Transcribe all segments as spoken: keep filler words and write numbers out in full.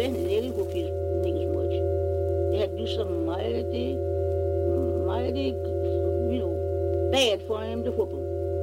rest, and they didn't whoop his niggas much. They had to do something mighty, mighty, you know, bad for him to whoop them.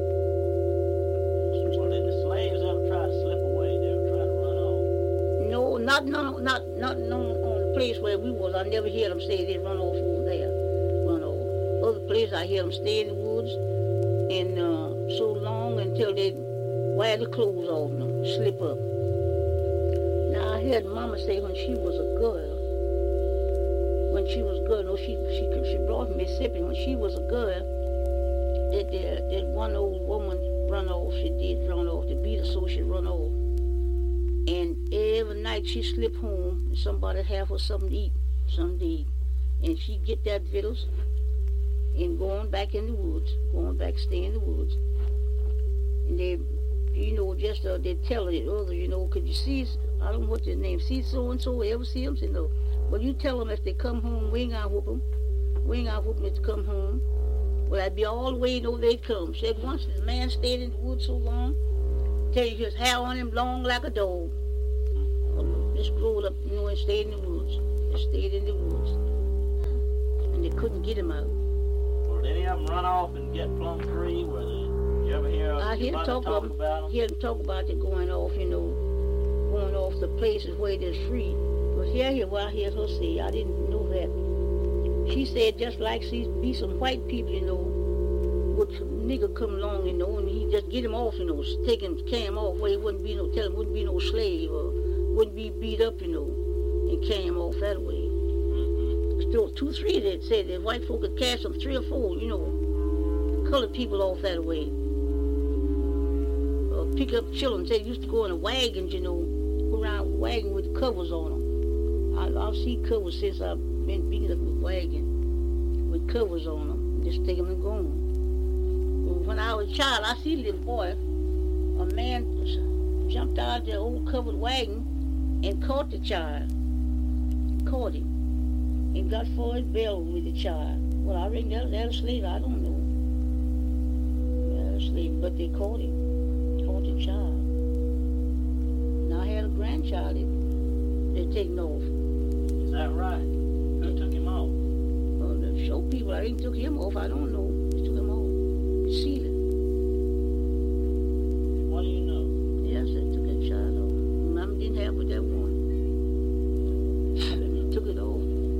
Well, did the slaves ever try to slip away? They ever try to run off? No, not none, not not none on the place where we was. I never hear them say they run off over there, run off. Other places I hear them stay in the woods, and uh, so long until they wear the clothes off them, slip up. Now I heard Mama say when she was a girl, when she was a girl, no, she she she brought from Mississippi. When she was a girl, that that that one old woman run off. She did run off. To beat her, so she run off. And every night she slip home, and somebody have her something to eat, something to eat, and she get that victuals, and going back in the woods, going back, stay in the woods. And they, you know, just uh, they tell it others, you know, could you see? I don't know what their name. See so and so, ever see them? Say no. But you tell them if they come home, we ain't gonna whoop them. We ain't gonna whoop them if they come home. Well, I'd be all the way, you know, they'd come. Said once this man stayed in the woods so long, tell you his hair on him long like a dog. Just growed up, you know, and stayed in the woods. Just stayed in the woods. And they couldn't get him out. Well, did any of them run off and get plumb free? Where they, did you ever hear I hear them talk, talk about, about them? hear them talk about it going off, you know, going off the places where they're free. But here, here, what I hear her say, I didn't know that. She said just like she be some white people, you know, would nigga come along, you know, and he just get him off, you know, take him, carry him off where he wouldn't be no, tell him wouldn't be no slave or wouldn't be beat up, you know, and carry him off that way. Mm-hmm. Still, two, three that said that white folk could catch them, three or four, you know, colored people off that way. Or pick up children. They used to go in a wagons, you know, go around wagon with covers on them. I, I've seen covers since I've been beating up with wagon with covers on them. Just take them and go on. When I was a child, I see a little boy, a man jumped out of the old covered wagon and caught the child. Caught him. And got for his bell with the child. Well, I reckon that, that was slave, I don't know. That was slave, but they caught him. Caught the child. Now I had a grandchild that they're taking off. Is that right? Who took him off? Well, the show people, I didn't took him off, I don't know. They took him off. Seal it. What do you know? Yes, they took that child off. Mama didn't have with that one. And they took it off.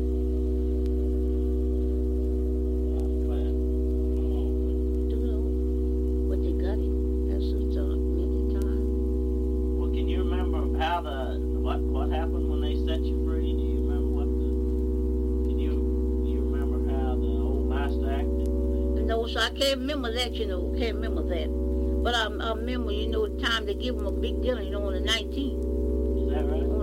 Took it off. But they got him. That's what's on many times. Well, can you remember how the what what happened when they set you free? Do you remember what the? Can you do you remember how the old master acted? No, so I can't remember that, you know. Can't remember that. But I, I remember, you know, the time they give him a big dinner, you know, on the nineteenth. Is that right? On